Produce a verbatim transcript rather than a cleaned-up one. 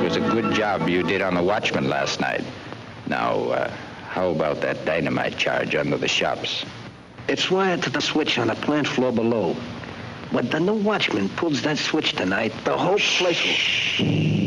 was a good job you did on the watchman last night. Now, uh, how about that dynamite charge under the shops? It's wired to the switch on the plant floor below. When the new watchman pulls that switch tonight, the whole place will...